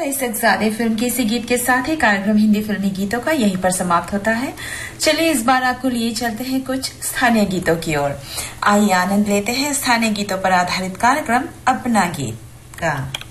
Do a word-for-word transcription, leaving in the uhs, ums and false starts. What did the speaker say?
इससे ज्यादा फिल्म के इसी गीत के साथ ही कार्यक्रम हिंदी फिल्मी गीतों का यहीं पर समाप्त होता है। चलिए इस बार आपको लिए चलते हैं कुछ स्थानीय गीतों की ओर। आइए आनंद लेते हैं स्थानीय गीतों पर आधारित कार्यक्रम अपना गीत का।